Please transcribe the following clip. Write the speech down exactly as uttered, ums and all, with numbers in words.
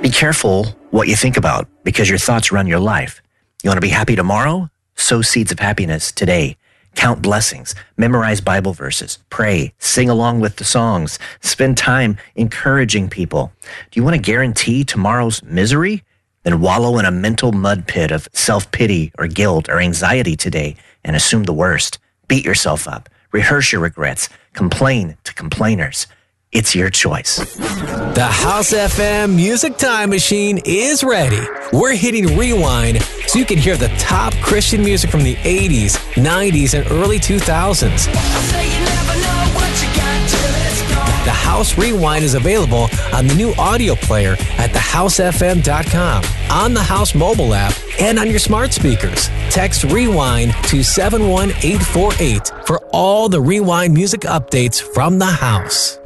Be careful what you think about because your thoughts run your life. You want to be happy tomorrow? Sow seeds of happiness today. Count blessings. Memorize Bible verses. Pray. Sing along with the songs. Spend time encouraging people. Do you want to guarantee tomorrow's misery? Then wallow in a mental mud pit of self-pity or guilt or anxiety today and assume the worst. Beat yourself up. Rehearse your regrets. Complain to complainers. It's your choice. The House F M Music Time Machine is ready. We're hitting rewind so you can hear the top Christian music from the eighties, nineties, and early two thousands. The House Rewind is available on the new audio player at the house f m dot com, on the House mobile app, and on your smart speakers. Text REWIND to seven one eight four eight for all the Rewind music updates from the House.